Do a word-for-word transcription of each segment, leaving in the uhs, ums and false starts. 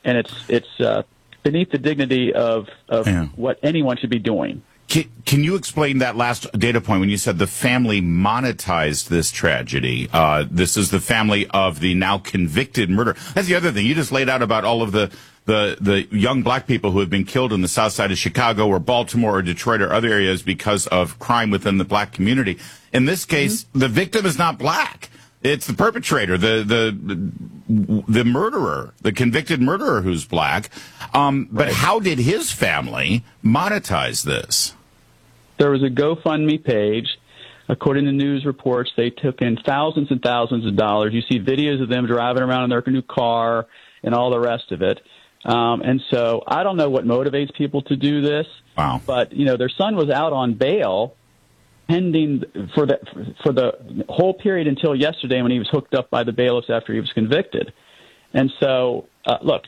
and it's it's uh, beneath the dignity of of yeah. what anyone should be doing. Can, can you explain that last data point when you said the family monetized this tragedy? Uh, this is the family of the now convicted murderer. That's the other thing. You just laid out about all of the, the, the young black people who have been killed in the south side of Chicago or Baltimore or Detroit or other areas because of crime within the black community. In this case, mm-hmm. the victim is not black. It's the perpetrator, the the the murderer, the convicted murderer who's black. Um, but right. how did his family monetize this? There was a GoFundMe page. According to news reports, they took in thousands and thousands of dollars. You see videos of them driving around in their new car and all the rest of it. Um, and so I don't know what motivates people to do this. Wow. But, you know, their son was out on bail pending for the for the whole period until yesterday when he was hooked up by the bailiffs after he was convicted. And so, uh, look,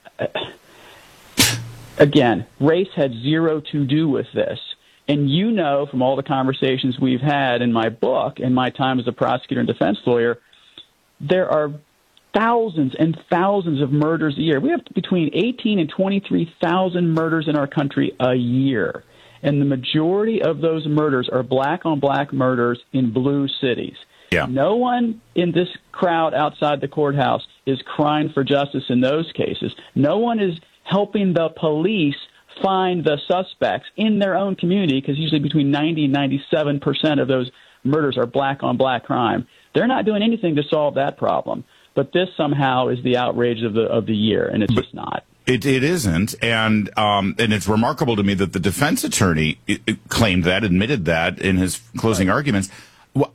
again, race had zero to do with this. And you know from all the conversations we've had in my book and my time as a prosecutor and defense lawyer, there are thousands and thousands of murders a year. We have between eighteen and twenty-three thousand murders in our country a year. And the majority of those murders are black-on-black murders in blue cities. Yeah. No one in this crowd outside the courthouse is crying for justice in those cases. No one is helping the police find the suspects in their own community, because usually between ninety and ninety-seven percent of those murders are black-on-black crime. They're not doing anything to solve that problem. But this somehow is the outrage of the of the year, and it's just not. It, it isn't, and um, and it's remarkable to me that the defense attorney it, it claimed that, admitted that in his closing right. arguments. Well,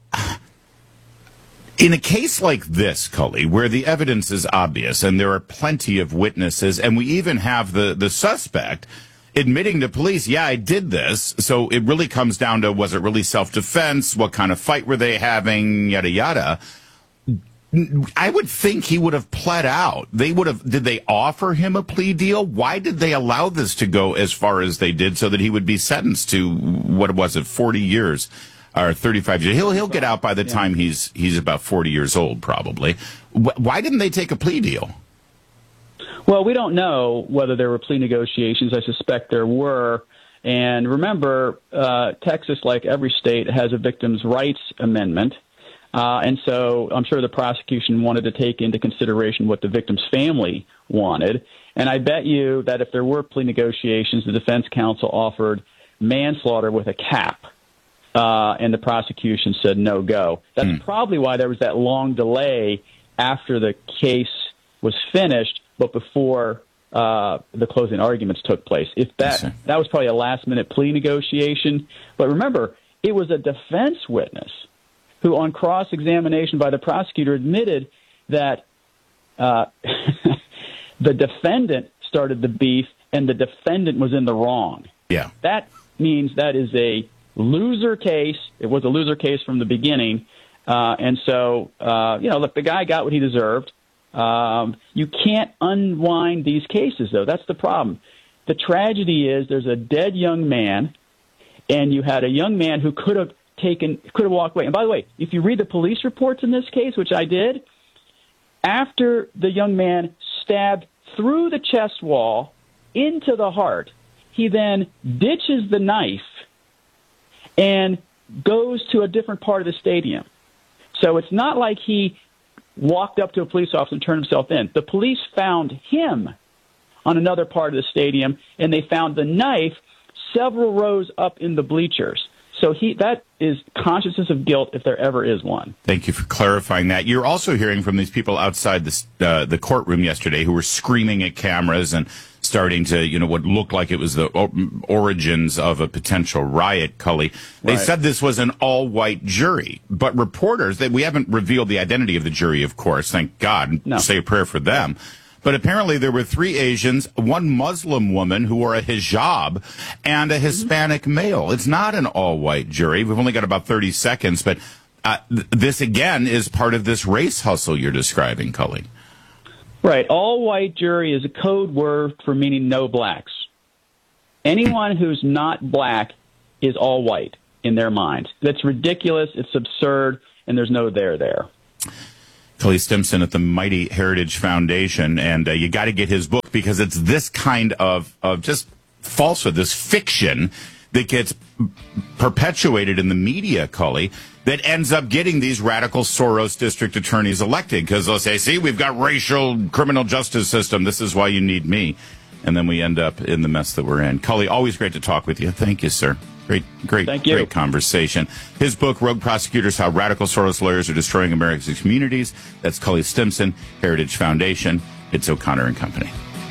in a case like this, Cully, where the evidence is obvious and there are plenty of witnesses, and we even have the, the suspect admitting to police, yeah, I did this, so it really comes down to, was it really self-defense? What kind of fight were they having? Yada, yada. I would think he would have pled out. They would have, did they offer him a plea deal? Why did they allow this to go as far as they did so that he would be sentenced to, what was it, forty years or thirty-five years? He'll, he'll get out by the yeah. time he's, he's about forty years old, probably. Why didn't they take a plea deal? Well, we don't know whether there were plea negotiations. I suspect there were. And remember, uh, Texas, like every state, has a victim's rights amendment. Uh, and so I'm sure the prosecution wanted to take into consideration what the victim's family wanted. And I bet you that if there were plea negotiations, the defense counsel offered manslaughter with a cap, uh, and the prosecution said no go. That's mm. probably why there was that long delay after the case was finished, but before uh, the closing arguments took place. If that yes, that was probably a last-minute plea negotiation. But remember, it was a defense witness who, on cross-examination by the prosecutor, admitted that uh, the defendant started the beef and the defendant was in the wrong. Yeah. That means that is a loser case. It was a loser case from the beginning. Uh, and so, uh, you know, look, the guy got what he deserved. Um, you can't unwind these cases, though. That's the problem. The tragedy is there's a dead young man, and you had a young man who could have taken, could have walked away. And by the way, if you read the police reports in this case, which I did, after the young man stabbed through the chest wall into the heart, he then ditches the knife and goes to a different part of the stadium. So it's not like he walked up to a police officer and turned himself in. The police found him on another part of the stadium, and they found the knife several rows up in the bleachers. So he that is consciousness of guilt if there ever is one. Thank you for clarifying that. You're also hearing from these people outside the, uh, the courtroom yesterday who were screaming at cameras and starting to, you know, what looked like it was the origins of a potential riot, Cully. They right. said this was an all-white jury, but reporters, that we haven't revealed the identity of the jury, of course, thank God, no. say a prayer for them. But apparently there were three Asians, one Muslim woman who wore a hijab, and a Hispanic mm-hmm. male. It's not an all-white jury. We've only got about thirty seconds, but uh, th- this, again, is part of this race hustle you're describing, Cully. Right. All-white jury is a code word for meaning no blacks. Anyone who's not black is all white in their minds. That's ridiculous. It's absurd, and there's no there there. Cully Stimson at the Mighty Heritage Foundation, and uh, you got to get his book because it's this kind of, of just falsehood, this fiction that gets perpetuated in the media, Cully, that ends up getting these radical Soros district attorneys elected because they'll say, see, we've got racial criminal justice system. This is why you need me. And then we end up in the mess that we're in. Cully, always great to talk with you. Thank you, sir. Great, great, Thank you. great conversation. His book, Rogue Prosecutors, How Radical Soros Lawyers Are Destroying America's Communities. That's Cully Stimson, Heritage Foundation. It's O'Connor and Company.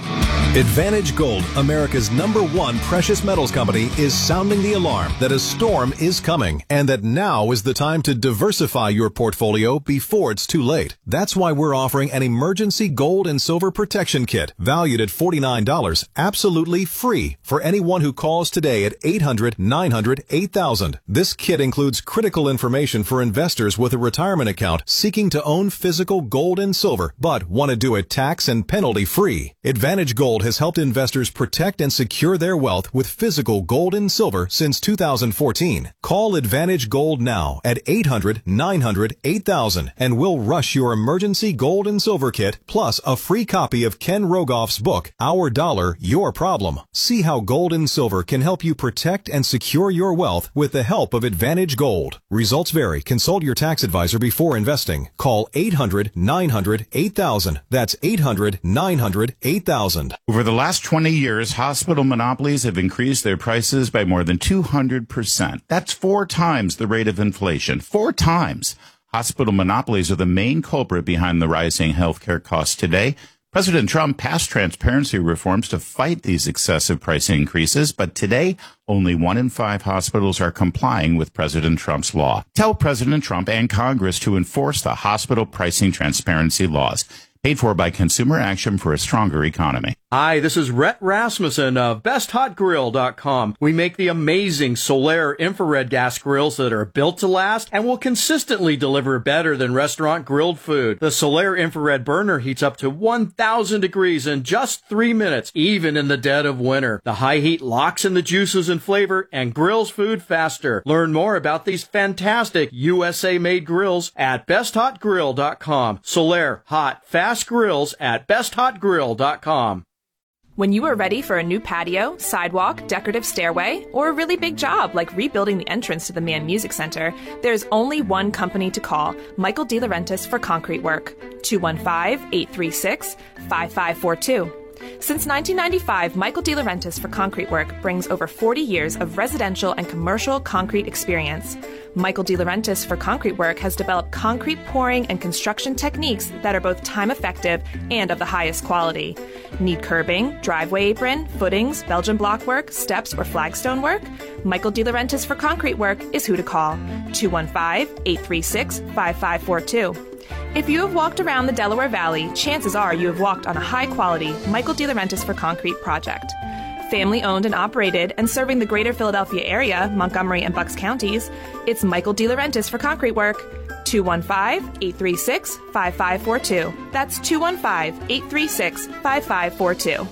Advantage Gold, America's number one precious metals company, is sounding the alarm that a storm is coming and that now is the time to diversify your portfolio before it's too late. That's why we're offering an emergency gold and silver protection kit valued at forty-nine dollars, absolutely free for anyone who calls today at eight hundred, nine hundred, eight thousand. This kit includes critical information for investors with a retirement account seeking to own physical gold and silver but want to do it tax and penalty free. Advantage Gold has helped investors protect and secure their wealth with physical gold and silver since two thousand fourteen. Call Advantage Gold now at eight hundred, nine hundred, eight thousand and we'll rush your emergency gold and silver kit plus a free copy of Ken Rogoff's book, Our Dollar, Your Problem. See how gold and silver can help you protect and secure your wealth with the help of Advantage Gold. Results vary. Consult your tax advisor before investing. Call eight hundred, nine hundred, eight thousand. That's eight hundred, nine hundred, eight thousand. Over the last twenty years, hospital monopolies have increased their prices by more than two hundred percent. That's four times the rate of inflation. Four times. Hospital monopolies are the main culprit behind the rising healthcare costs today. President Trump passed transparency reforms to fight these excessive price increases, but today, only one in five hospitals are complying with President Trump's law. Tell President Trump and Congress to enforce the hospital pricing transparency laws. Paid for by Consumer Action for a Stronger Economy. Hi, this is Rhett Rasmussen of best hot grill dot com. We make the amazing Solaire infrared gas grills that are built to last and will consistently deliver better than restaurant grilled food. The Solaire infrared burner heats up to one thousand degrees in just three minutes, even in the dead of winter. The high heat locks in the juices and flavor and grills food faster. Learn more about these fantastic U S A-made grills at best hot grill dot com. Solaire, hot, fast grills at best hot grill dot com. When you are ready for a new patio, sidewalk, decorative stairway, or a really big job like rebuilding the entrance to the Mann Music Center, there's only one company to call, Michael DeLaurentis for concrete work. two one five, eight three six, five five four two. Since nineteen ninety-five, Michael DeLaurentis for Concrete Work brings over forty years of residential and commercial concrete experience. Michael DeLaurentis for Concrete Work has developed concrete pouring and construction techniques that are both time-effective and of the highest quality. Need curbing, driveway apron, footings, Belgian block work, steps, or flagstone work? Michael DeLaurentis for Concrete Work is who to call. two one five, eight three six, five five four two. If you have walked around the Delaware Valley, chances are you have walked on a high-quality Michael DeLaurentis for Concrete project. Family-owned and operated and serving the greater Philadelphia area, Montgomery and Bucks counties, it's Michael DeLaurentis for Concrete Work. two one five, eight three six, five five four two. That's two one five, eight three six, five five four two.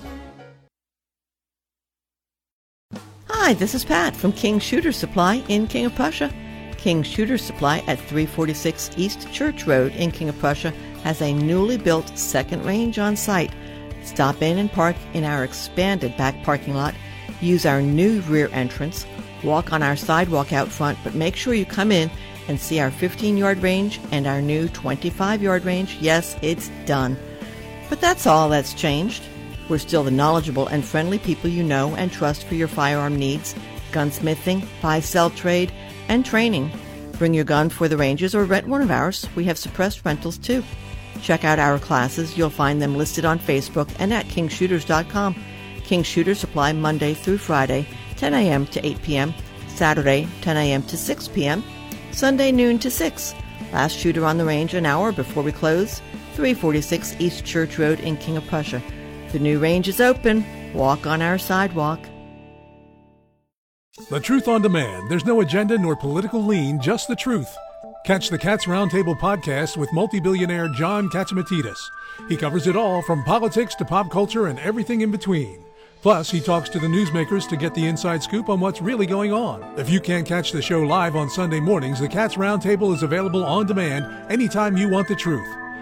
Hi, this is Pat from King Shooter Supply in King of Prussia. King Shooter Supply at three forty-six East Church Road in King of Prussia has a newly built second range on site. Stop in and park in our expanded back parking lot, use our new rear entrance, walk on our sidewalk out front, but make sure you come in and see our fifteen-yard range and our new twenty-five-yard range. Yes, it's done. But that's all that's changed. We're still the knowledgeable and friendly people you know and trust for your firearm needs, gunsmithing, buy-sell trade, and training. Bring your gun for the ranges or rent one of ours. We have suppressed rentals too. Check out our classes. You'll find them listed on Facebook and at king shooters dot com. King Shooter Supply Monday through Friday, ten a.m. to eight p.m., Saturday, ten a.m. to six p.m., Sunday noon to six. Last shooter on the range an hour before we close, three forty-six East Church Road in King of Prussia. The new range is open. Walk on our sidewalk. The Truth on Demand. There's no agenda nor political lean, just the truth. Catch the Cats Roundtable podcast with multi-billionaire John Katsimatidis. He covers it all from politics to pop culture and everything in between. Plus, he talks to the newsmakers to get the inside scoop on what's really going on. If you can't catch the show live on Sunday mornings, the Cats Roundtable is available on demand anytime you want the truth.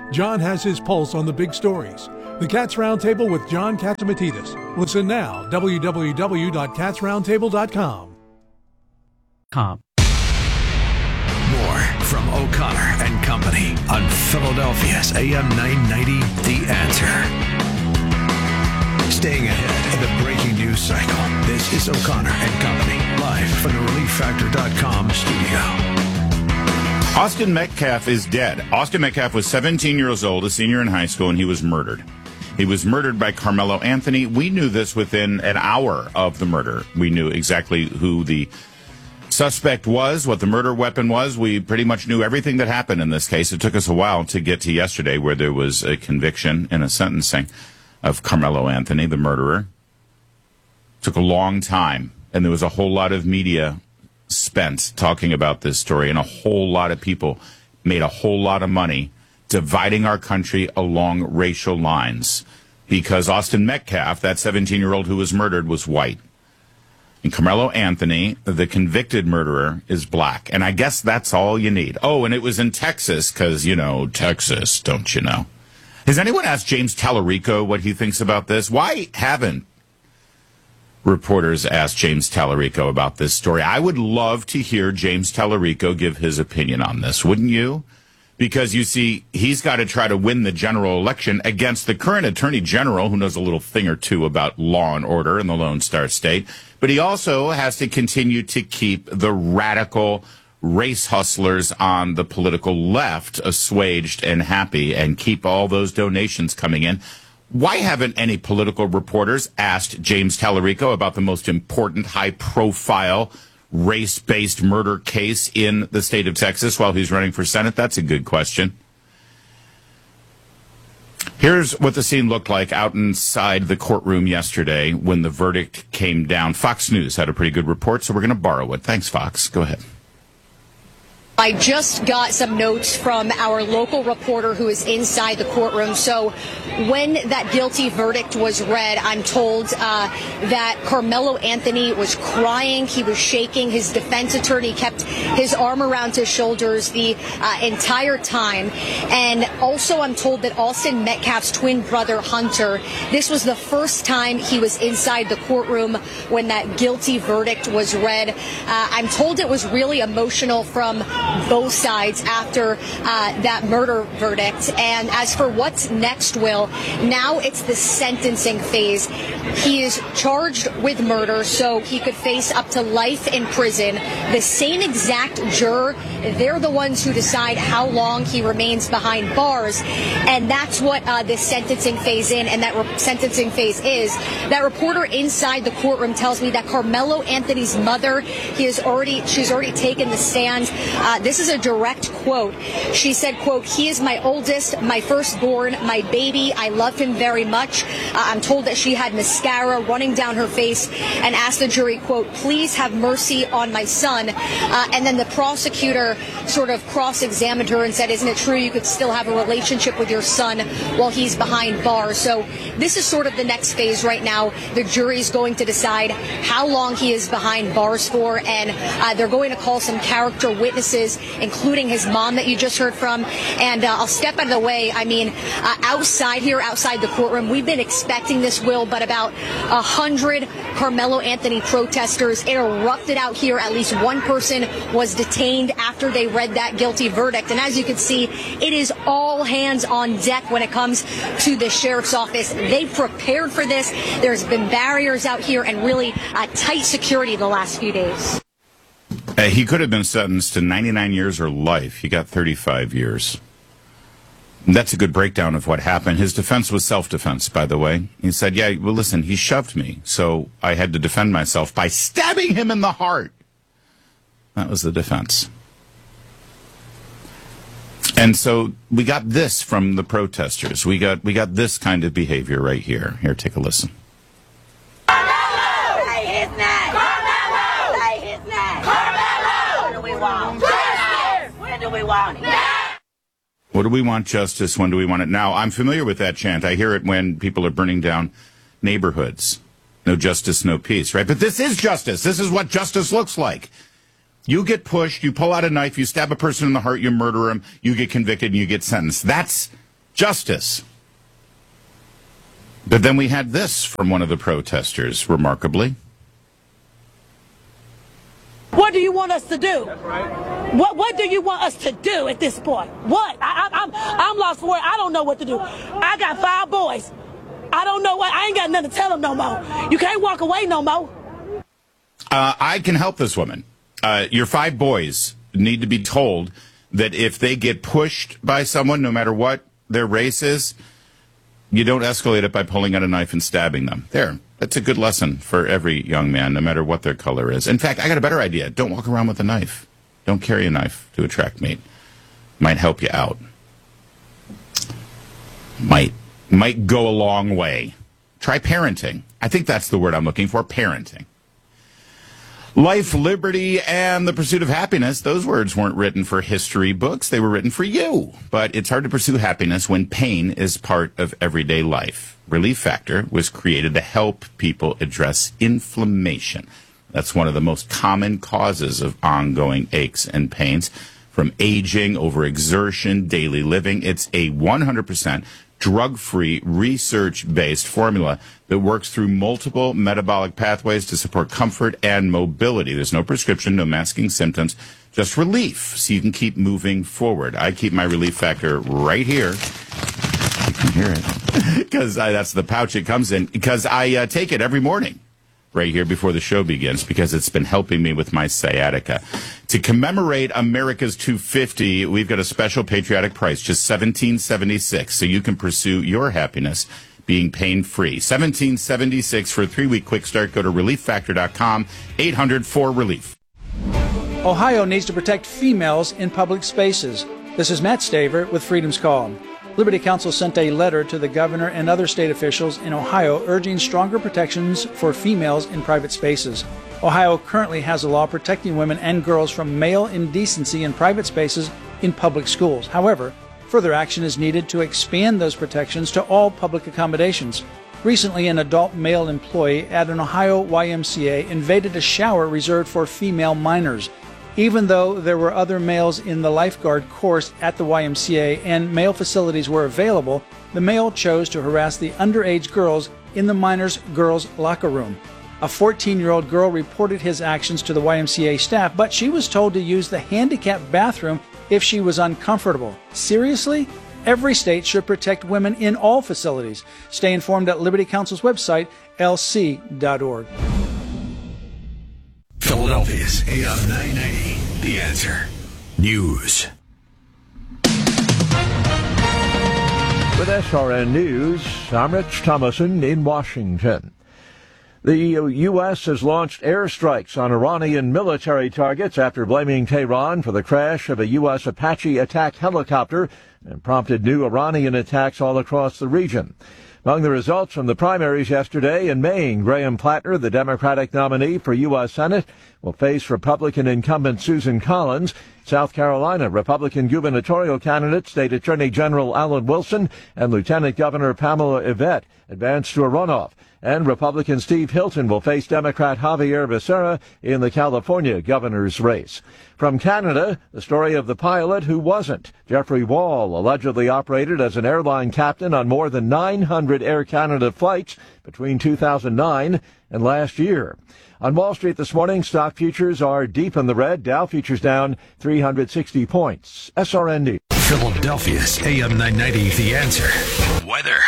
John has his pulse on the big stories. The Cats Roundtable with John Catsimatidis. Listen now, w w w dot cats roundtable dot com. Com. More from O'Connor and Company on Philadelphia's A M nine ninety, The Answer. Staying ahead of the breaking news cycle, this is O'Connor and Company, live from the relief factor dot com studio. Austin Metcalf is dead. Austin Metcalf was seventeen years old, a senior in high school, and he was murdered. He was murdered by Carmelo Anthony. We knew this within an hour of the murder. We knew exactly who the suspect was, what the murder weapon was. We pretty much knew everything that happened in this case. It took us a while to get to yesterday, where there was a conviction and a sentencing of Carmelo Anthony, the murderer. It took a long time, and there was a whole lot of media spent talking about this story, and a whole lot of people made a whole lot of money dividing our country along racial lines, because Austin Metcalf, that seventeen-year-old who was murdered, was white. And Carmelo Anthony, the convicted murderer, is black. And I guess that's all you need. Oh, and it was in Texas, because, you know, Texas, don't you know? Has anyone asked James Tallarico what he thinks about this? Why haven't reporters asked James Tallarico about this story? I would love to hear James Tallarico give his opinion on this, wouldn't you? Because, you see, he's got to try to win the general election against the current attorney general, who knows a little thing or two about law and order in the Lone Star State. But he also has to continue to keep the radical race hustlers on the political left assuaged and happy, and keep all those donations coming in. Why haven't any political reporters asked James Tallarico about the most important, high-profile, race-based murder case in the state of Texas while he's running for Senate? That's a good question. Here's what the scene looked like out inside the courtroom yesterday when the verdict came down. Fox News had a pretty good report, so we're going to borrow it. Thanks, Fox. Go ahead. I just got some notes from our local reporter who is inside the courtroom. So when that guilty verdict was read, I'm told uh, that Carmelo Anthony was crying. He was shaking. His defense attorney kept his arm around his shoulders the uh, entire time. And also I'm told that Austin Metcalf's twin brother, Hunter, this was the first time he was inside the courtroom when that guilty verdict was read. Uh, I'm told it was really emotional from both sides after uh, that murder verdict. And as for what's next, Will, now it's the sentencing phase. He is charged with murder, so he could face up to life in prison. The same exact juror, they're the ones who decide how long he remains behind bars. And that's what uh, this sentencing phase in and that re- sentencing phase is. That reporter inside the courtroom tells me that Carmelo Anthony's mother, he is already, she's already taken the stand. Uh, This is a direct quote. She said, quote, "He is my oldest, my firstborn, my baby. I love him very much." Uh, I'm told that she had mascara running down her face and asked the jury, quote, "Please have mercy on my son." Uh, and then the prosecutor sort of cross-examined her and said, "Isn't it true you could still have a relationship with your son while he's behind bars?" So this is sort of the next phase right now. The jury's going to decide how long he is behind bars for, and uh, they're going to call some character witnesses, including his mom that you just heard from. And uh, I'll step out of the way. I mean, uh, outside here, outside the courtroom, we've been expecting this, Will, but about a hundred Carmelo Anthony protesters erupted out here. At least one person was detained after they read that guilty verdict. And as you can see, it is all hands on deck when it comes to the sheriff's office. They prepared for this. There's been barriers out here and really uh, tight security the last few days. Uh, he could have been sentenced to ninety-nine years or life. He got thirty-five years. That's a good breakdown of what happened. His defense was self-defense, by the way. He said, yeah, well, listen, he shoved me, so I had to defend myself by stabbing him in the heart. That was the defense. And so we got this from the protesters. We got we got this kind of behavior right here. Here, take a listen. Carmelo! Say his name! Carmelo! Say his name! Carmelo! What do we want? Justice! When do we want it? Now! What do we want? Justice. When do we want it? Now, I'm familiar with that chant. I hear it when people are burning down neighborhoods. No justice, no peace, right? But this is justice. This is what justice looks like. You get pushed, you pull out a knife, you stab a person in the heart, you murder him, you get convicted, and you get sentenced. That's justice. But then we had this from one of the protesters, remarkably. What do you want us to do? That's right. What What do you want us to do at this point? What? I, I, I'm I'm lost for it. I don't know what to do. I got five boys. I don't know what. I ain't got nothing to tell them no more. You can't walk away no more. Uh, I can help this woman. Uh, your five boys need to be told that if they get pushed by someone, no matter what their race is, you don't escalate it by pulling out a knife and stabbing them. There. That's a good lesson for every young man, no matter what their color is. In fact, I got a better idea. Don't walk around with a knife. Don't carry a knife to a track meet. Might help you out. Might. Might go a long way. Try parenting. I think that's the word I'm looking for, parenting. Life, liberty, and the pursuit of happiness, those words weren't written for history books. They were written for you. But it's hard to pursue happiness when pain is part of everyday life. Relief Factor was created to help people address inflammation. That's one of the most common causes of ongoing aches and pains. From aging, overexertion, daily living, it's a one hundred percent drug-free, research-based formula that works through multiple metabolic pathways to support comfort and mobility. There's no prescription, no masking symptoms, just relief so you can keep moving forward. I keep my Relief Factor right here. You can hear it. Because that's the pouch it comes in. Because I uh, take it every morning right here before the show begins because it's been helping me with my sciatica. To commemorate America's two fifty, we've got a special patriotic price, just seventeen seventy-six, so you can pursue your happiness being pain-free. seventeen seventy-six for a three-week quick start. Go to relief factor dot com, eight hundred four relief. Ohio needs to protect females in public spaces. This is Matt Staver with Freedom's Call. Liberty Counsel sent a letter to the governor and other state officials in Ohio urging stronger protections for females in private spaces. Ohio currently has a law protecting women and girls from male indecency in private spaces in public schools. However, further action is needed to expand those protections to all public accommodations. Recently, an adult male employee at an Ohio Y M C A invaded a shower reserved for female minors. Even though there were other males in the lifeguard course at the Y M C A and male facilities were available, the male chose to harass the underage girls in the minors' girls' locker room. A fourteen-year-old girl reported his actions to the Y M C A staff, but she was told to use the handicapped bathroom if she was uncomfortable. Seriously? Every state should protect women in all facilities. Stay informed at Liberty Counsel's website, L C dot org. Philadelphia's A M nine ninety, The Answer. News. With S R N News, I'm Rich Thomason in Washington. The U S has launched airstrikes on Iranian military targets after blaming Tehran for the crash of a U S Apache attack helicopter and prompted new Iranian attacks all across the region. Among the results from the primaries yesterday in Maine, Graham Plattner, the Democratic nominee for U S Senate, will face Republican incumbent Susan Collins. South Carolina, Republican gubernatorial candidate State Attorney General Alan Wilson and Lieutenant Governor Pamela Yvette advance to a runoff. And Republican Steve Hilton will face Democrat Javier Becerra in the California governor's race. From Canada, the story of the pilot who wasn't. Jeffrey Wall allegedly operated as an airline captain on more than nine hundred Air Canada flights between two thousand nine and last year. On Wall Street this morning, stock futures are deep in the red. Dow futures down three hundred sixty points. S R N D. Philadelphia's A M nine ninety, The Answer. Weather.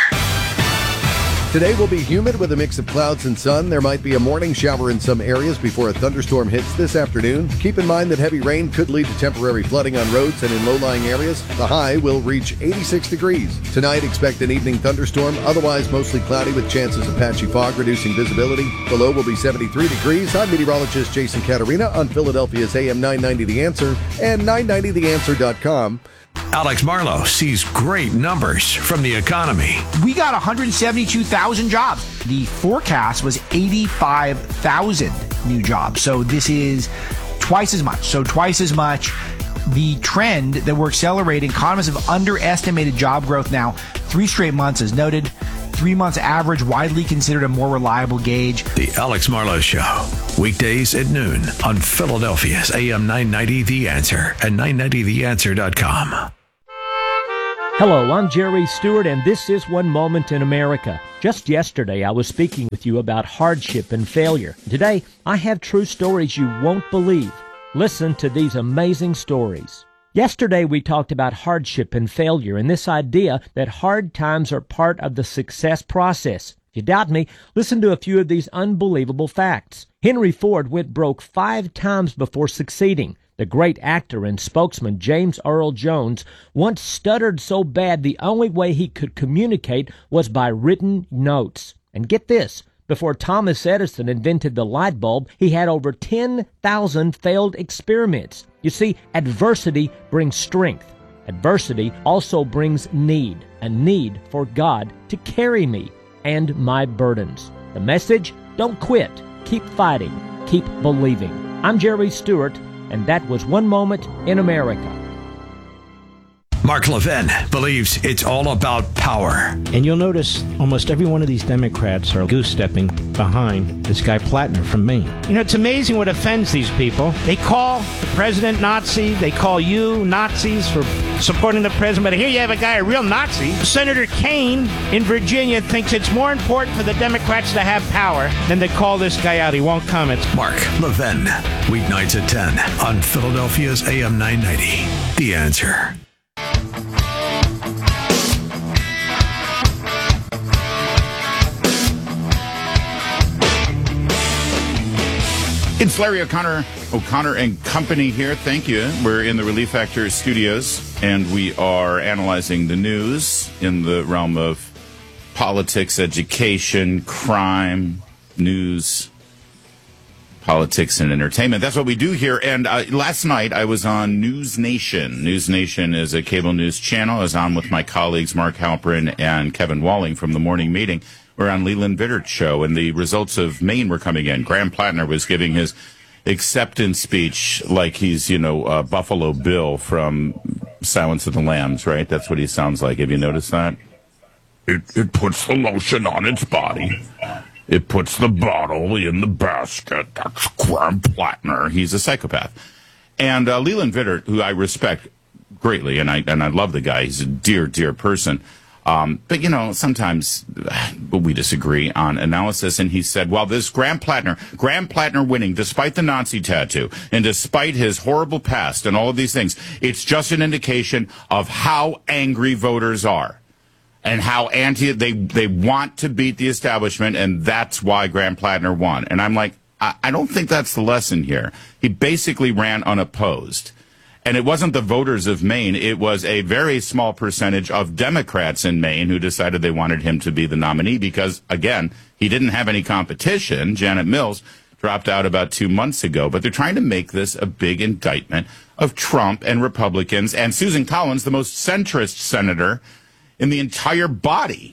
Today will be humid with a mix of clouds and sun. There might be a morning shower in some areas before a thunderstorm hits this afternoon. Keep in mind that heavy rain could lead to temporary flooding on roads and in low-lying areas. The high will reach eighty-six degrees. Tonight, expect an evening thunderstorm. Otherwise, mostly cloudy with chances of patchy fog, reducing visibility. The low will be seventy-three degrees. I'm meteorologist Jason Caterina on Philadelphia's A M nine ninety The Answer and nine ninety the answer dot com. Alex Marlowe sees great numbers from the economy. We got one hundred seventy-two thousand jobs. The forecast was eighty-five thousand new jobs. So this is twice as much. So twice as much. The trend that we're accelerating, economists have underestimated job growth now. Three straight months, as noted. Three months average, widely considered a more reliable gauge. The Alex Marlowe Show, weekdays at noon on Philadelphia's A M nine ninety The Answer and nine ninety the answer dot com. Hello, I'm Jerry Stewart, and this is One Moment in America. Just yesterday, I was speaking with you about hardship and failure. Today, I have true stories you won't believe. Listen to these amazing stories. Yesterday, we talked about hardship and failure and this idea that hard times are part of the success process. If you doubt me, listen to a few of these unbelievable facts. Henry Ford went broke five times before succeeding. The great actor and spokesman James Earl Jones once stuttered so bad the only way he could communicate was by written notes. And get this, before Thomas Edison invented the light bulb, he had over ten thousand failed experiments. You see, adversity brings strength. Adversity also brings need, a need for God to carry me and my burdens. The message? Don't quit. Keep fighting. Keep believing. I'm Jerry Stewart, and that was One Moment in America. Mark Levin believes it's all about power. And you'll notice almost every one of these Democrats are goose-stepping behind this guy Plattner from Maine. You know, it's amazing what offends these people. They call the president Nazi. They call you Nazis for supporting the president. But here you have a guy, a real Nazi. Senator Kane in Virginia thinks it's more important for the Democrats to have power than to call this guy out. He won't comment. Mark Levin, weeknights at ten on Philadelphia's A M nine ninety. The Answer. It's Larry O'Connor, O'Connor and Company here. Thank you. We're in the Relief Factor studios, and we are analyzing the news in the realm of politics, education, crime, news, politics, and entertainment. That's what we do here. And uh, last night, I was on News Nation. News Nation is a cable news channel. I was on with my colleagues Mark Halperin and Kevin Walling from the morning meeting. We're on Leland Vittert's show, and the results of Maine were coming in. Graham Plattner was giving his acceptance speech like he's, you know, uh, Buffalo Bill from Silence of the Lambs, right? That's what he sounds like. Have you noticed that? It, it puts the lotion on its body. It puts the bottle in the basket. That's Graham Plattner. He's a psychopath. And uh, Leland Vittert, who I respect greatly, and I and I love the guy. He's a dear, dear person. Um, but, you know, sometimes we disagree on analysis. And he said, well, this Graham Plattner, Graham Plattner winning, despite the Nazi tattoo and despite his horrible past and all of these things, it's just an indication of how angry voters are and how anti they, they want to beat the establishment. And that's why Graham Plattner won. And I'm like, I, I don't think that's the lesson here. He basically ran unopposed. And it wasn't the voters of Maine. It was a very small percentage of Democrats in Maine who decided they wanted him to be the nominee because, again, he didn't have any competition. Janet Mills dropped out about two months ago. But they're trying to make this a big indictment of Trump and Republicans and Susan Collins, the most centrist senator in the entire body.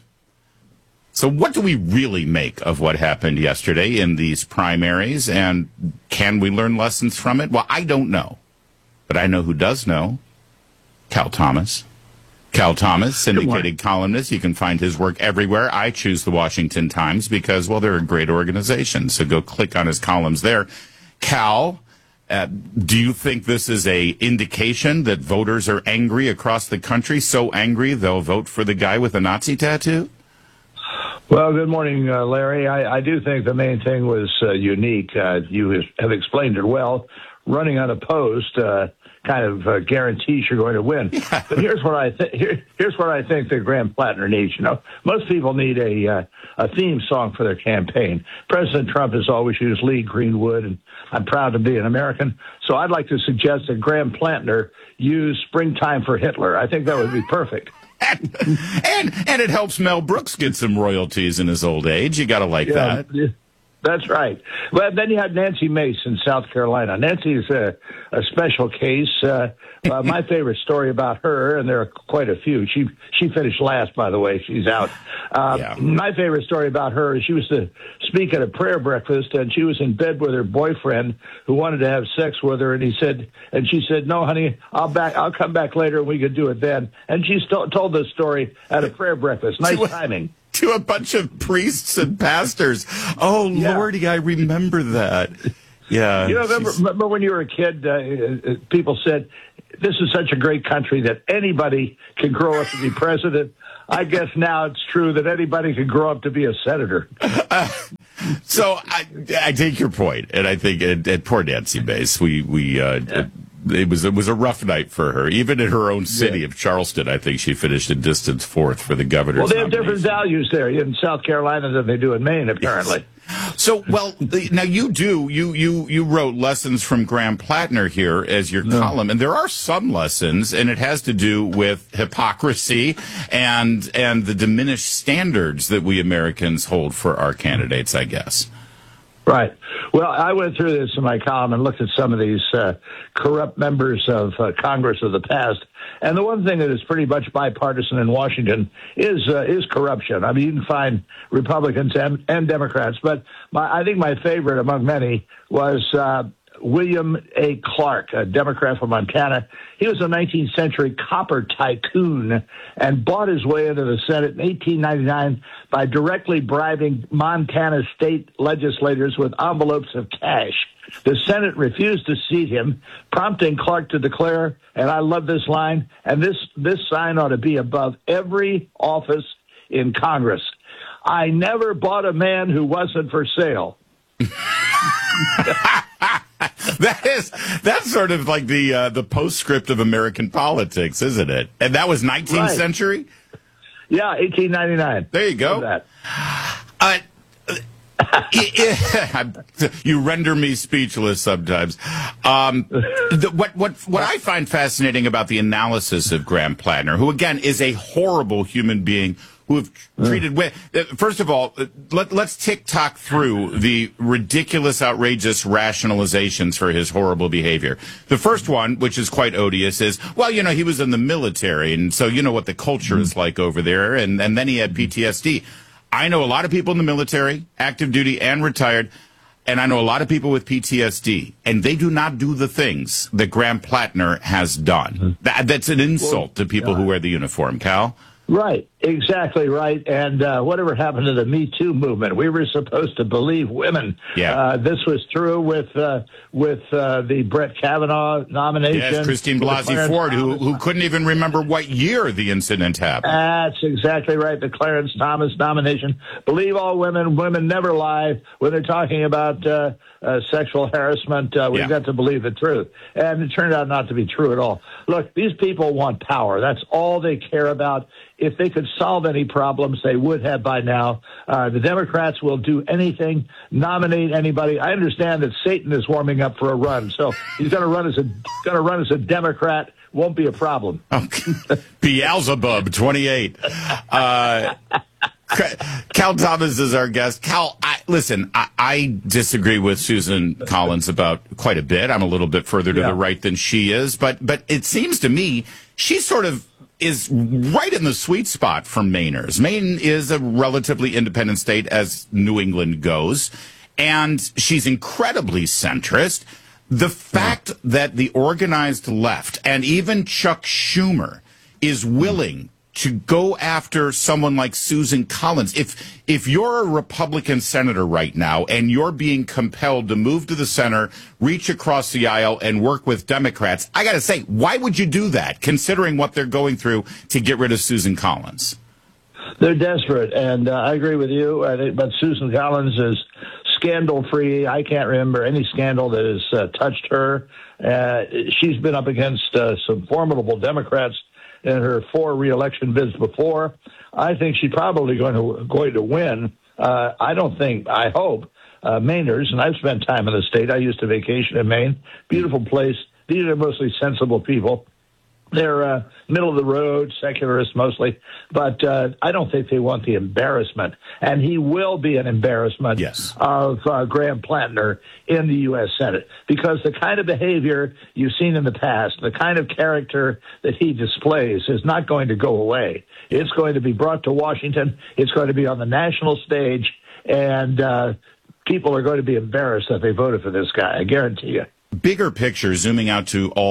So what do we really make of what happened yesterday in these primaries? And can we learn lessons from it? Well, I don't know. But I know who does know. Cal Thomas. Cal Thomas, syndicated columnist. You can find his work everywhere. I choose the Washington Times because, well, they're a great organization. So go click on his columns there. Cal, uh, do you think this is a indication that voters are angry across the country? So angry they'll vote for the guy with a Nazi tattoo? Well, good morning, uh, Larry. I, I do think the main thing was uh, unique. Uh, you have explained it well. Running unopposed uh, kind of uh, guarantees you're going to win. Yeah. But here's what I think. Here, here's what I think that Graham Plattner needs. You know, most people need a uh, a theme song for their campaign. President Trump has always used Lee Greenwood, and I'm proud to be an American. So I'd like to suggest that Graham Plattner use "Springtime for Hitler." I think that would be perfect. and, and and it helps Mel Brooks get some royalties in his old age. You got to like yeah, that. That's right. Well, then you had Nancy Mace in South Carolina. Nancy is a, a special case. Uh, uh, my favorite story about her, and there are quite a few. She she finished last, by the way. She's out. Uh, yeah. My favorite story about her is she was to speak at a prayer breakfast, and she was in bed with her boyfriend who wanted to have sex with her, and he said, and she said, "No, honey, I'll back. I'll come back later, and we could do it then." And she st- told this story at a prayer breakfast. Nice timing. To a bunch of priests and pastors. Oh, yeah. Lordy, I remember that. Yeah. You know, remember, remember when you were a kid, uh, people said, this is such a great country that anybody can grow up to be president. I guess now it's true that anybody can grow up to be a senator. Uh, so I, I take your point, and I think at, at poor Nancy Mace, we we uh, yeah. it was it was a rough night for her. Even in her own city yeah. of Charleston, I think she finished in distance fourth for the governor's Well, they have nomination. different values there in South Carolina than they do in Maine, apparently. Yes. So, well, now you do, you, you, you wrote Lessons from Graham Plattner here as your no. column, and there are some lessons, and it has to do with hypocrisy and, and the diminished standards that we Americans hold for our candidates, I guess. Right. Well, I went through this in my column and looked at some of these uh, corrupt members of uh, Congress of the past. And the one thing that is pretty much bipartisan in Washington is uh, is corruption. I mean, you can find Republicans and, and Democrats, but my, I think my favorite among many was uh, William A. Clark, a Democrat from Montana. He was a nineteenth century copper tycoon and bought his way into the Senate in eighteen ninety-nine by directly bribing Montana state legislators with envelopes of cash. The Senate refused to seat him, prompting Clark to declare, and I love this line, and this, this sign ought to be above every office in Congress: I never bought a man who wasn't for sale. That is, that's sort of like the uh, the postscript of American politics, isn't it? And that was nineteenth Right. century? Yeah, eighteen ninety-nine. There you go. That. Uh, you render me speechless sometimes. Um, the, what what what I find fascinating about the analysis of Graham Plattner, who again is a horrible human being, who have treated with. First of all, let, let's tick-tock through the ridiculous, outrageous rationalizations for his horrible behavior. The first one, which is quite odious, is, well, you know, he was in the military, and so you know what the culture is like over there, and, and then he had P T S D. I know a lot of people in the military, active duty and retired, and I know a lot of people with P T S D, and they do not do the things that Graham Plattner has done. That, that's an insult to people who wear the uniform, Cal. Right, exactly right. And uh, whatever happened to the Me Too movement? We were supposed to believe women. Yeah. Uh, this was true with uh, with uh, the Brett Kavanaugh nomination. Yes, Christine Blasey Ford, who, who couldn't even remember what year the incident happened. That's exactly right. The Clarence Thomas nomination. Believe all women. Women never lie when they're talking about uh, uh, sexual harassment. Uh, we've Yeah. got to believe the truth. And it turned out not to be true at all. Look, these people want power. That's all they care about. If they could solve any problems, they would have by now. Uh, the Democrats will do anything, nominate anybody. I understand that Satan is warming up for a run, so he's going to run as a going to run as a Democrat. Won't be a problem. Okay. Beelzebub, twenty-eight. Uh, Cal Thomas is our guest. Cal, I, listen, I, I disagree with Susan Collins about quite a bit. I'm a little bit further to Yeah. the right than she is, but but it seems to me she sort of is right in the sweet spot for Mainers. Maine is a relatively independent state as New England goes, and she's incredibly centrist. The fact that the organized left and even Chuck Schumer is willing to go after someone like Susan Collins. If if you're a Republican senator right now and you're being compelled to move to the center, reach across the aisle, and work with Democrats, I got to say, why would you do that, considering what they're going through to get rid of Susan Collins? They're desperate, and uh, I agree with you. I think, but Susan Collins is scandal-free. I can't remember any scandal that has uh, touched her. Uh, she's been up against uh, some formidable Democrats in her four reelection bids before. I think she's probably going to going to win. Uh, I don't think, I hope, uh, Mainers, and I've spent time in the state. I used to vacation in Maine. Beautiful place. These are mostly sensible people. They're uh, middle of the road, secularists mostly, but uh, I don't think they want the embarrassment. And he will be an embarrassment yes. of uh, Graham Plattner in the U S Senate, because the kind of behavior you've seen in the past, the kind of character that he displays is not going to go away. It's going to be brought to Washington. It's going to be on the national stage, and uh, people are going to be embarrassed that they voted for this guy. I guarantee you. Bigger picture, zooming out to all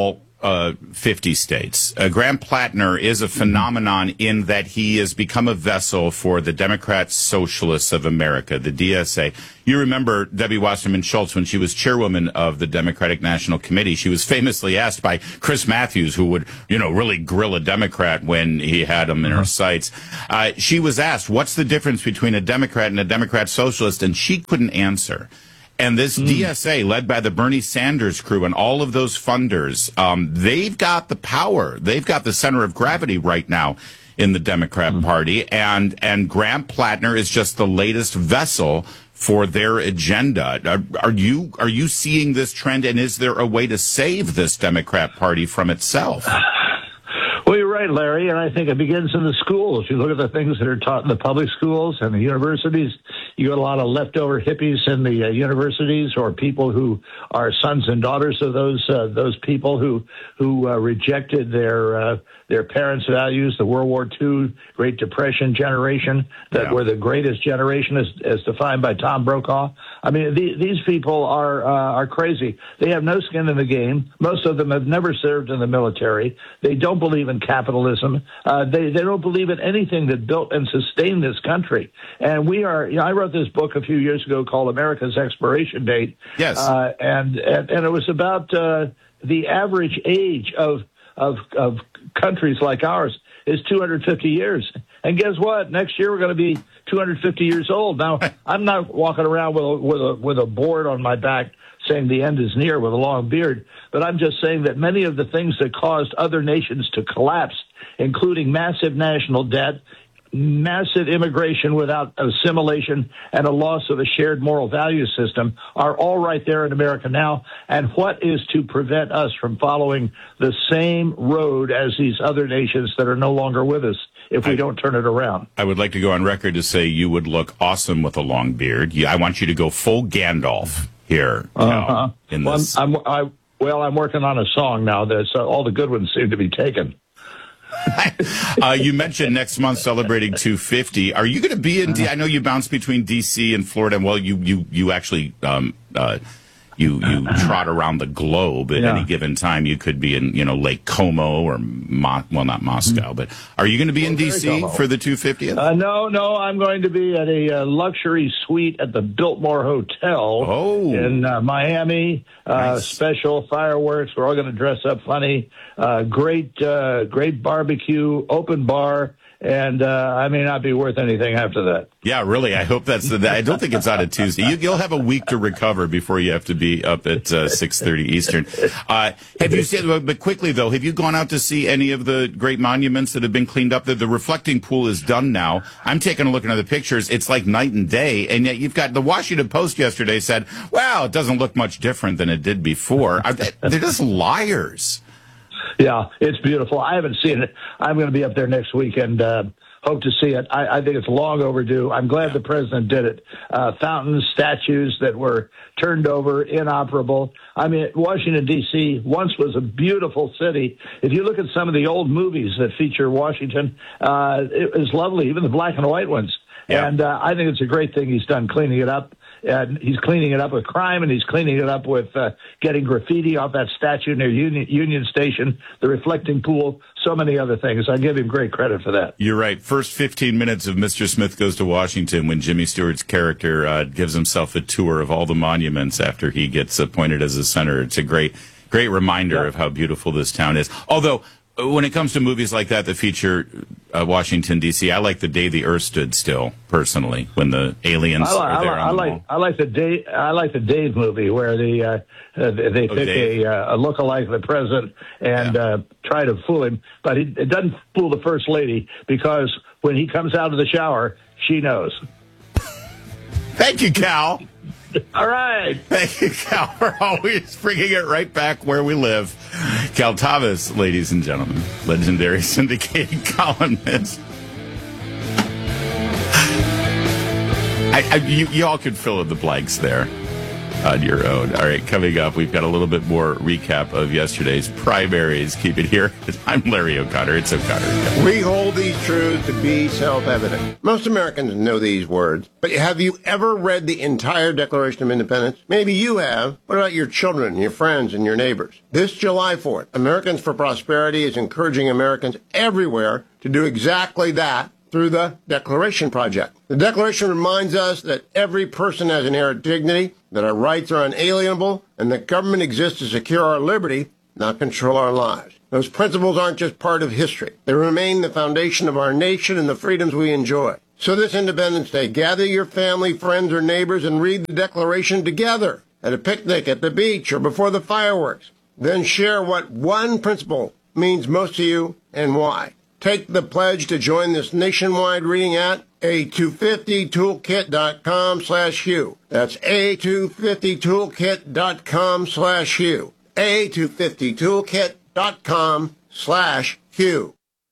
uh, fifty states. Uh, Graham Plattner is a phenomenon in that he has become a vessel for the Democrat Socialists of America, the D S A. You remember Debbie Wasserman Schultz when she was chairwoman of the Democratic National Committee. She was famously asked by Chris Matthews, who would, you know, really grill a Democrat when he had him in her sights. Uh, she was asked, what's the difference between a Democrat and a Democrat Socialist? And she couldn't answer. And this mm. D S A, led by the Bernie Sanders crew and all of those funders, um, they've got the power. They've got the center of gravity right now in the Democrat mm. Party. And, and Graham Plattner is just the latest vessel for their agenda. Are, are you are you seeing this trend, and is there a way to save this Democrat Party from itself? Well, you're right, Larry, and I think it begins in the schools. You look at the things that are taught in the public schools and the universities. You got a lot of leftover hippies in the uh, universities, or people who are sons and daughters of those uh, those people who who uh, rejected their uh, their parents' values. The World War Two Great Depression generation that yeah. were the greatest generation, as, as defined by Tom Brokaw. I mean, the, these people are uh, are crazy. They have no skin in the game. Most of them have never served in the military. They don't believe in capitalism. Uh, they they don't believe in anything that built and sustained this country. And we are. You know, I wrote this book a few years ago called America's Expiration Date. Yes. Uh, and, and and it was about uh, the average age of of of countries like ours is two hundred fifty years. And guess what? Next year we're going to be two hundred fifty years old. Now, I'm not walking around with a, with a with a board on my back saying the end is near with a long beard, but I'm just saying that many of the things that caused other nations to collapse, including massive national debt, massive immigration without assimilation, and a loss of a shared moral value system, are all right there in America now. And what is to prevent us from following the same road as these other nations that are no longer with us if we I, don't turn it around? I would like to go on record to say you would look awesome with a long beard. Yeah, I want you to go full Gandalf here. You know, uh-huh. in well, this. I'm, I'm, I, well, I'm working on a song now that uh, all the good ones seem to be taken. uh, you mentioned next month celebrating two fifty. Are you going to be in? D- I know you bounce between D C and Florida. Well, you you you actually um, uh, you you trot around the globe at Yeah. any given time. You could be in, you know, Lake Como or Mo- well, not Moscow, but are you going to be in D C for the two fiftieth? Uh, no, no, I'm going to be at a uh, luxury suite at the Biltmore Hotel oh. in uh, Miami. Uh, Nice. Special fireworks. We're all going to dress up funny. Uh, great, uh, great barbecue, open bar. And uh, I may not be worth anything after that. Yeah, really. I hope that's the. I don't think it's on a Tuesday. You, you'll have a week to recover before you have to be up at uh, six thirty Eastern. Uh, have you seen? But quickly though, have you gone out to see any of the great monuments that have been cleaned up? The, the reflecting pool is done now. I'm taking a look at the pictures. It's like night and day. And yet you've got the Washington Post yesterday said, "Wow, it doesn't look much different than it did before." They're just liars. Yeah, it's beautiful. I haven't seen it. I'm going to be up there next week and uh, hope to see it. I, I think it's long overdue. I'm glad the president did it. Uh, fountains, statues that were turned over, inoperable. I mean, Washington, D C once was a beautiful city. If you look at some of the old movies that feature Washington, uh, it was lovely, even the black and white ones. Yeah. And uh, I think it's a great thing he's done cleaning it up. And he's cleaning it up with crime, and he's cleaning it up with uh, getting graffiti off that statue near Union, Union Station, the reflecting pool, so many other things. I give him great credit for that. You're right. First fifteen minutes of Mister Smith Goes to Washington when Jimmy Stewart's character uh, gives himself a tour of all the monuments after he gets appointed as a senator. It's a great, great reminder yeah. of how beautiful this town is. Although, when it comes to movies like that that feature uh, Washington, D C, I like The Day the Earth Stood Still, personally, when the aliens I like, are there I like, on I the like, wall. I like the Dave. I like the Dave movie where the uh, uh, they Oh, pick Dave. a, uh, a lookalike of the president and yeah. uh, try to fool him, but it, it doesn't fool the first lady because when he comes out of the shower, she knows. Thank you, Cal. All right. Thank you, Cal, for always bringing it right back where we live. Cal Thomas, ladies and gentlemen, legendary syndicated columnist. I, I, you, you all could fill in the blanks there. on your own. All right, coming up, we've got a little bit more recap of yesterday's primaries. Keep it here. I'm Larry O'Connor. It's O'Connor. We hold these truths to be self-evident. Most Americans know these words, but have you ever read the entire Declaration of Independence? Maybe you have. What about your children, your friends, and your neighbors? This July fourth, Americans for Prosperity is encouraging Americans everywhere to do exactly that through the Declaration Project. The Declaration reminds us that every person has inherent dignity, that our rights are unalienable, and that government exists to secure our liberty, not control our lives. Those principles aren't just part of history. They remain the foundation of our nation and the freedoms we enjoy. So this Independence Day, gather your family, friends, or neighbors and read the Declaration together at a picnic, at the beach, or before the fireworks. Then share what one principle means most to you and why. Take the pledge to join this nationwide reading at A two fifty toolkit dot com slash Hugh. That's A two fifty toolkit dot com slash Hugh. A two fifty toolkit dot com slash Hugh.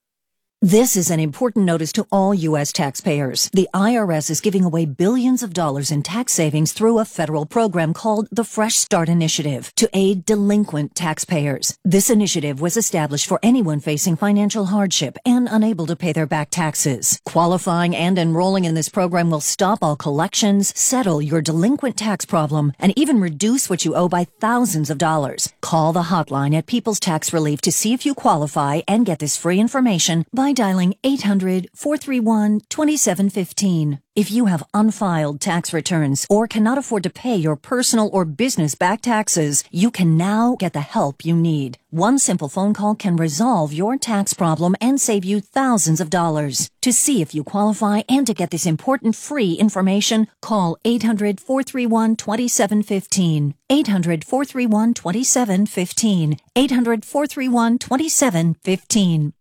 This is an important notice to all U S taxpayers. The I R S is giving away billions of dollars in tax savings through a federal program called the Fresh Start Initiative to aid delinquent taxpayers. This initiative was established for anyone facing financial hardship and unable to pay their back taxes. Qualifying and enrolling in this program will stop all collections, settle your delinquent tax problem, and even reduce what you owe by thousands of dollars. Call the hotline at People's Tax Relief to see if you qualify and get this free information by dialing eight hundred, four three one, two seven one five. If you have unfiled tax returns or cannot afford to pay your personal or business back taxes, you can now get the help you need. One simple phone call can resolve your tax problem and save you thousands of dollars. To see if you qualify and to get this important free information, call eight hundred, four three one, two seven one five. eight hundred, four three one, two seven one five. eight hundred, four three one, two seven one five.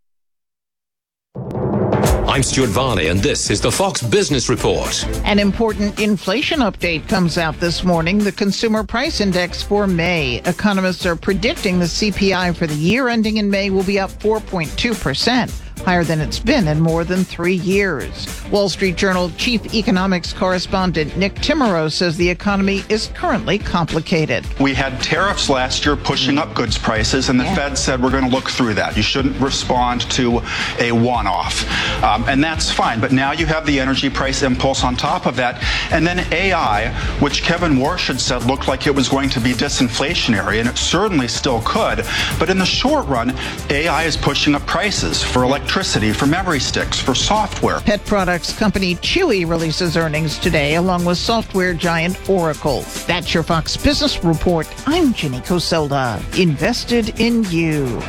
I'm Stuart Varney, and this is the Fox Business Report. An important inflation update comes out this morning, the Consumer Price Index for May. Economists are predicting the C P I for the year ending in May will be up four point two percent. Higher than it's been in more than three years. Wall Street Journal chief economics correspondent Nick Timiro says the economy is currently complicated. We had tariffs last year pushing up goods prices, and the yeah. Fed said we're going to look through that. You shouldn't respond to a one-off. Um, and that's fine. But now you have the energy price impulse on top of that. And then A I, which Kevin Warsh had said looked like it was going to be disinflationary, and it certainly still could. But in the short run, A I is pushing up prices for electricity. Electricity, for memory sticks, for software. Pet products company Chewy releases earnings today, along with software giant Oracle. That's your Fox Business Report. I'm Jenny Coselda. Invested in you.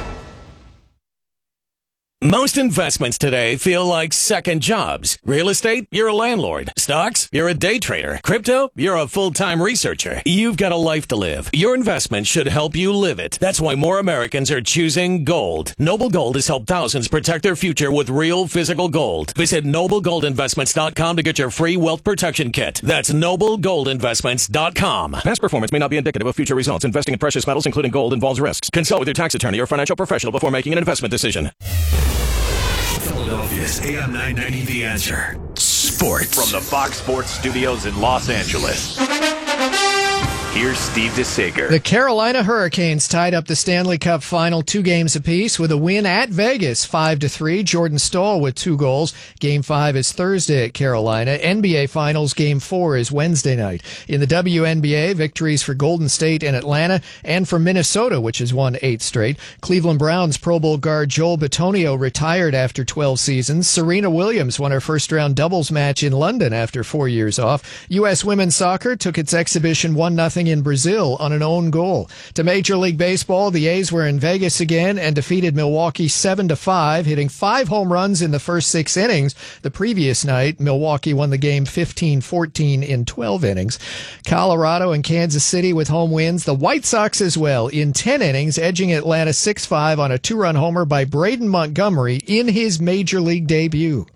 Most investments today feel like second jobs. Real estate, you're a landlord. Stocks, you're a day trader. Crypto, you're a full-time researcher. You've got a life to live. Your investment should help you live it. That's why more Americans are choosing gold. Noble Gold has helped thousands protect their future with real physical gold. Visit noble gold investments dot com to get your free wealth protection kit. That's noble gold investments dot com. Past performance may not be indicative of future results. Investing in precious metals, including gold, involves risks. Consult with your tax attorney or financial professional before making an investment decision. Philadelphia's A M nine ninety The Answer. Sports. From the Fox Sports Studios in Los Angeles, here's Steve DeSager. The Carolina Hurricanes tied up the Stanley Cup final two games apiece with a win at Vegas, five to three. Jordan Staal with two goals. Game five is Thursday at Carolina. N B A Finals Game four is Wednesday night. In the W N B A, victories for Golden State and Atlanta, and for Minnesota, which has won eight straight. Cleveland Browns Pro Bowl guard Joel Bitonio retired after twelve seasons. Serena Williams won her first-round doubles match in London after four years off. U S Women's Soccer took its exhibition one nothing in Brazil on an own goal. To Major League Baseball, the A's were in Vegas again and defeated Milwaukee seven to five, hitting five home runs in the first six innings. The previous night, Milwaukee won the game fifteen fourteen in twelve innings. Colorado and Kansas City with home wins. The White Sox as well in ten innings, edging Atlanta six five on a two-run homer by Braden Montgomery in his Major League debut.